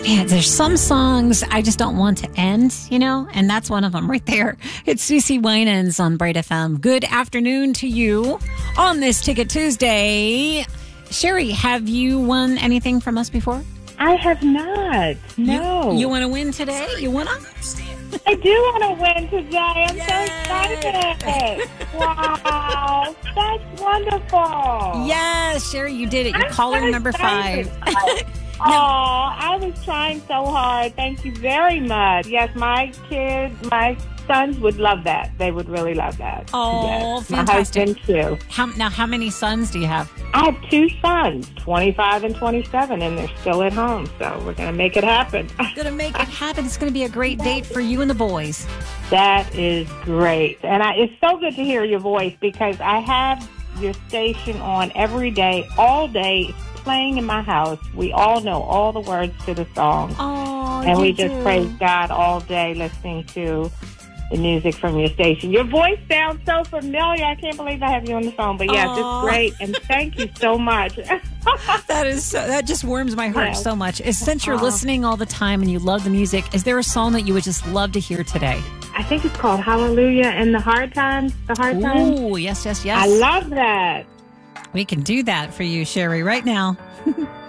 Yeah, there's some songs I just don't want to end, and that's one of them right there. It's CeCe Winans on Bright FM. Good afternoon to you on this Ticket Tuesday. Sherry, have you won anything from us before? I have not. No. You want to win today? You want to? I do want to win today. I'm so excited. Wow. That's wonderful. Yes, Sherry, you did it. You're caller number 5. Oh, I was trying so hard. Thank you very much. Yes, my sons would love that. They would really love that. Oh, yes. fantastic. My husband, too. How many sons do you have? I have 2 sons, 25 and 27, and they're still at home. So we're going to make it happen. Going to make it happen. It's going to be a great date for you and the boys. That is great. And it's so good to hear your voice because I have your station on every day, all day, playing in my house. We all know all the words to the song. Oh, and we just praise God all day listening to the music from your station. Your voice sounds so familiar. I can't believe I have you on the phone. But yes, it's great. And thank you so much. That just warms my heart so much. Since you're listening all the time and you love the music, is there a song that you would just love to hear today? I think it's called Hallelujah in the Hard Times. Oh, yes. I love that. We can do that for you, Sherry, right now.